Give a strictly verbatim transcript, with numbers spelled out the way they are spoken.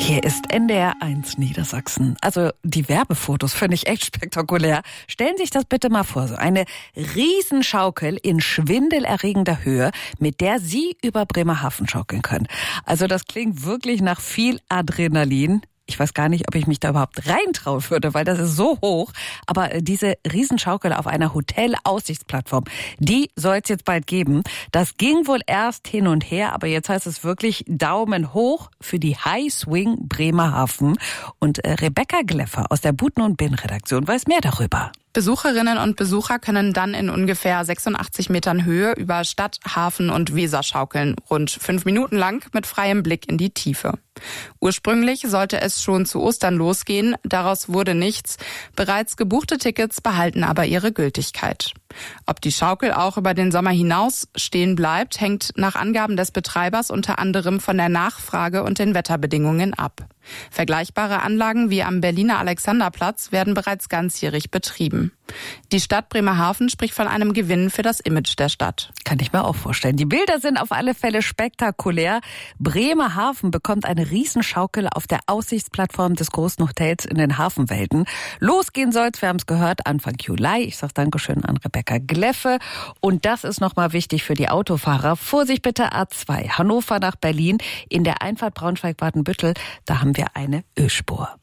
Hier ist N D R eins Niedersachsen. Also die Werbefotos finde ich echt spektakulär. Stellen Sie sich das bitte mal vor, so eine Riesenschaukel in schwindelerregender Höhe, mit der Sie über Bremerhaven schaukeln können. Also das klingt wirklich nach viel Adrenalin. Ich weiß gar nicht, ob ich mich da überhaupt reintrauen würde, weil das ist so hoch. Aber diese Riesenschaukel auf einer Hotel-Aussichtsplattform, die soll es jetzt bald geben. Das ging wohl erst hin und her, aber jetzt heißt es wirklich Daumen hoch für die High Swing Bremerhaven. Und Rebecca Gleffer aus der Buten und Bin Redaktion weiß mehr darüber. Besucherinnen und Besucher können dann in ungefähr sechsundachtzig Metern Höhe über Stadt, Hafen und Weser schaukeln, rund fünf Minuten lang mit freiem Blick in die Tiefe. Ursprünglich sollte es schon zu Ostern losgehen, daraus wurde nichts. Bereits gebuchte Tickets behalten aber ihre Gültigkeit. Ob die Schaukel auch über den Sommer hinaus stehen bleibt, hängt nach Angaben des Betreibers unter anderem von der Nachfrage und den Wetterbedingungen ab. Vergleichbare Anlagen wie am Berliner Alexanderplatz werden bereits ganzjährig betrieben. Die Stadt Bremerhaven spricht von einem Gewinn für das Image der Stadt. Kann ich mir auch vorstellen. Die Bilder sind auf alle Fälle spektakulär. Bremerhaven bekommt eine Riesenschaukel auf der Aussichtsplattform des großen Hotels in den Hafenwelten. Losgehen soll's, wir haben es gehört, Anfang Juli. Ich sage Dankeschön an Rebecca Gleffe. Und das ist nochmal wichtig für die Autofahrer. Vorsicht bitte A zwei, Hannover nach Berlin. In der Einfahrt Braunschweig-Wadenbüttel, da haben wir eine Ölspur.